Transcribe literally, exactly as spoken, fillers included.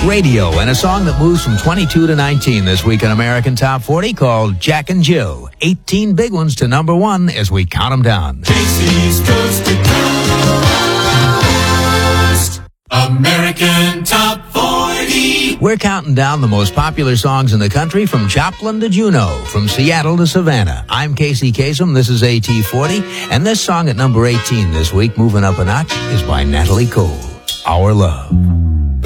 Radio, and a song that moves from twenty-two to nineteen this week in American Top forty called Jack and Jill. eighteen big ones to number one as we count them down. Casey's Coast to Coast. American Top forty. We're counting down the most popular songs in the country from Joplin to Juneau, from Seattle to Savannah. I'm Casey Kasem. This is A T forty. And this song at number eighteen this week, moving up a notch, is by Natalie Cole, Our Love.